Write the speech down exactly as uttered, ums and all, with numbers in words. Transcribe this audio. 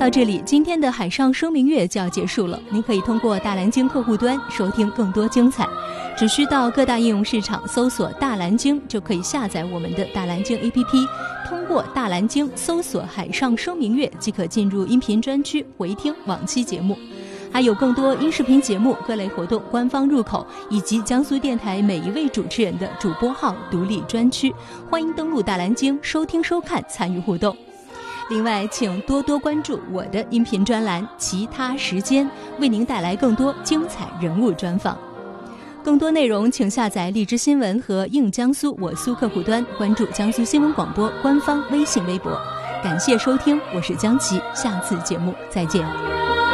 到这里，今天的海上生明月就要结束了。您可以通过大蓝鲸客户端收听更多精彩，只需到各大应用市场搜索大蓝鲸，就可以下载我们的大蓝鲸 A P P， 通过大蓝鲸搜索海上生明月即可进入音频专区回听往期节目。还有更多音视频节目、各类活动官方入口，以及江苏电台每一位主持人的主播号独立专区，欢迎登录大蓝鲸收听收看，参与互动。另外，请多多关注我的音频专栏其他时间，为您带来更多精彩人物专访。更多内容请下载荔枝新闻和应江苏我苏客户端，关注江苏新闻广播官方微信微博。感谢收听，我是江琪，下次节目再见。